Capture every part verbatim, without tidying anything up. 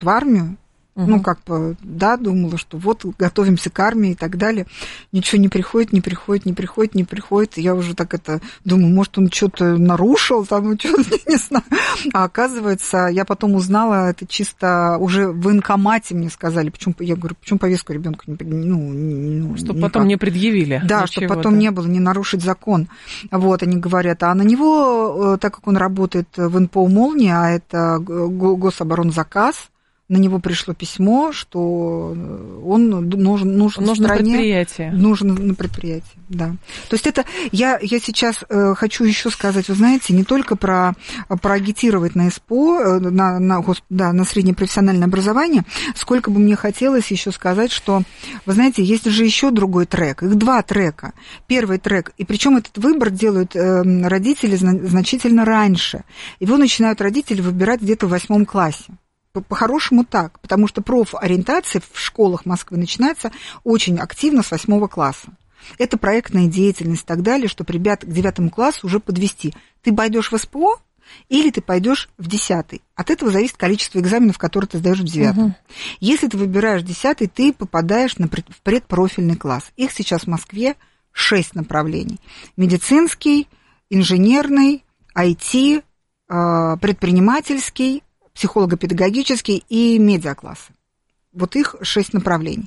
в армию. Угу. Ну, как бы, да, думала, что вот готовимся к армии и так далее. Ничего не приходит, не приходит, не приходит, не приходит. Я уже так это думаю, может, он что-то нарушил, там, что-то, не знаю. А оказывается, я потом узнала, это чисто уже в военкомате мне сказали. Почему, я говорю, почему повестку ребенку не, ну, ну, чтобы никак. потом не предъявили. Да, чтобы потом не было, не нарушить закон. Вот, они говорят, а на него, так как он работает в эн пэ о «Молния», а это гособоронзаказ, на него пришло письмо, что он нужен, нужен, нужен в стране, на предприятие. Нужен на предприятие, да. То есть это я, я сейчас э, хочу еще сказать, вы знаете, не только про проагитировать на СПО, на, на, да, на среднее профессиональное образование, сколько бы мне хотелось еще сказать, что, вы знаете, есть же еще другой трек, их два трека. Первый трек, и причем этот выбор делают э, родители значительно раньше. Его начинают родители выбирать где-то в восьмом классе. По-хорошему так, потому что профориентация в школах Москвы начинается очень активно с восьмого класса. Это проектная деятельность и так далее, чтобы ребят к девятому классу уже подвести. Ты пойдешь в СПО или ты пойдешь в десятый. От этого зависит количество экзаменов, которые ты сдаешь в девятом. Угу. Если ты выбираешь десятый, ты попадаешь на пред, в предпрофильный класс. Их сейчас в Москве шесть направлений. Медицинский, инженерный, ай ти, предпринимательский, психолого-педагогический и медиаклассы. Вот их шесть направлений.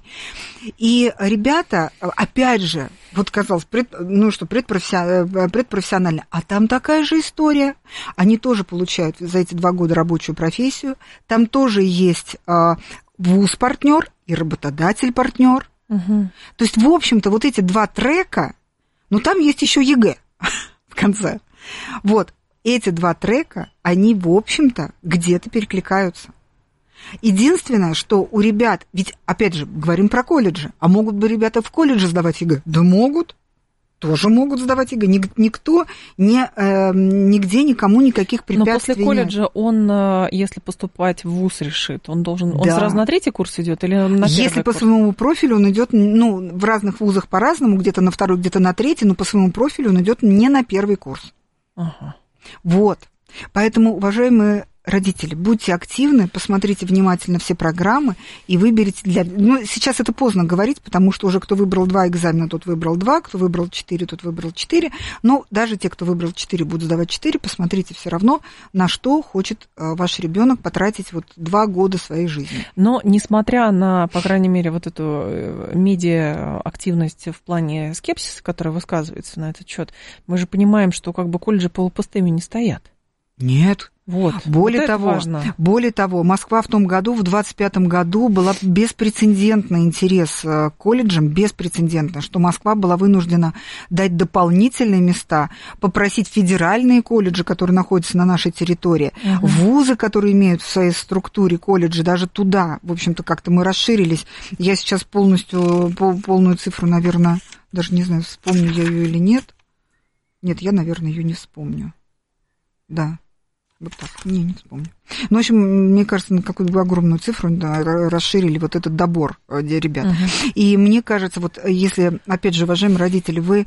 И ребята, опять же, вот казалось, пред, ну что, предпрофессионально, предпрофессионально, а там такая же история. Они тоже получают за эти два года рабочую профессию. Там тоже есть а, вуз-партнер и работодатель-партнер. Угу. То есть, в общем-то, вот эти два трека, ну, там есть еще ЕГЭ в конце. Вот. Эти два трека, они, в общем-то, где-то перекликаются. Единственное, что у ребят, ведь, опять же, говорим про колледжи, а могут бы ребята в колледже сдавать ЕГЭ? Да могут, тоже могут сдавать ЕГЭ. Никто, не, э, нигде никому никаких препятствий. Но после колледжа он, если поступать в вуз решит, он должен, он да. сразу на третий курс идет или на первый Если курс? По своему профилю он идет, ну, в разных вузах по-разному, где-то на второй, где-то на третий, но по своему профилю он идет не на первый курс. Ага. Вот. Поэтому, уважаемые родители, будьте активны, посмотрите внимательно все программы и выберите для... Ну, сейчас это поздно говорить, потому что уже кто выбрал два экзамена, тот выбрал два, кто выбрал четыре, тот выбрал четыре. Но даже те, кто выбрал четыре, будут сдавать четыре, посмотрите все равно, на что хочет ваш ребенок потратить вот два года своей жизни. Но, несмотря на, по крайней мере, вот эту медиа-активность в плане скепсиса, которая высказывается на этот счет, мы же понимаем, что как бы колледжи полупустыми не стоят. Нет. Вот, более вот того, важно. более того, Москва в том году, в двадцать пятом году, была беспрецедентный интерес к колледжам, беспрецедентно, что Москва была вынуждена дать дополнительные места, попросить федеральные колледжи, которые находятся на нашей территории, угу. вузы, которые имеют в своей структуре колледжи, даже туда, в общем-то, как-то мы расширились. Я сейчас полностью, полную цифру, наверное, даже не знаю, вспомню я ее или нет. Нет, я, наверное, ее не вспомню. Да. Вот так, не, не вспомню. Ну, в общем, мне кажется, на какую-то огромную цифру да, расширили вот этот добор ребят. Uh-huh. И мне кажется, вот если, опять же, уважаемые родители, вы...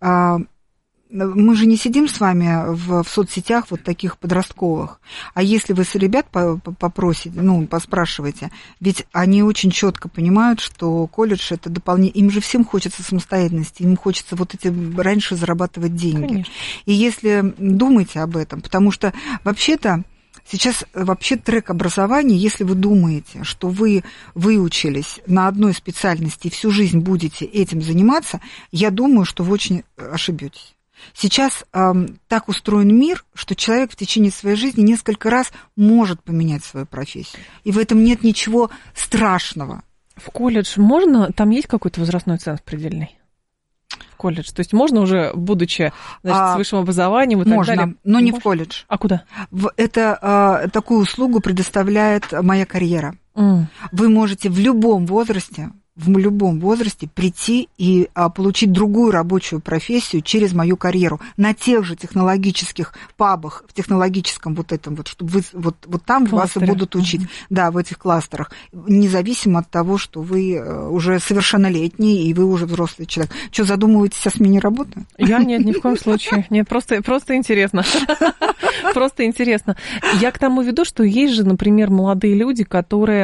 Мы же не сидим с вами в, в соцсетях вот таких подростковых. А если вы с ребят попросите, ну, поспрашиваете, ведь они очень четко понимают, что колледж это дополнение. Им же всем хочется самостоятельности, им хочется вот эти раньше зарабатывать деньги. Конечно. И если думаете об этом, потому что вообще-то сейчас вообще трек образования, если вы думаете, что вы выучились на одной специальности и всю жизнь будете этим заниматься, я думаю, что вы очень ошибетесь. Сейчас э, так устроен мир, что человек в течение своей жизни несколько раз может поменять свою профессию. И в этом нет ничего страшного. В колледж можно? Там есть какой-то возрастной ценз предельный? В колледж? То есть можно уже, будучи значит, а, с высшим образованием и так можно, далее? Можно, но не можно? В колледж. А куда? В, это э, такую услугу предоставляет «Моя карьера». Mm. Вы можете в любом возрасте в любом возрасте прийти и а, получить другую рабочую профессию через мою карьеру на тех же технологических пабах, в технологическом вот этом вот, чтобы вы вот, вот там вас и будут учить, uh-huh. да, в этих кластерах, независимо от того, что вы уже совершеннолетний и вы уже взрослый человек. Что, задумываетесь о смене работы? Я нет, ни в коем случае. Нет, просто, просто интересно. Просто интересно. Я к тому веду, что есть же, например, молодые люди, которые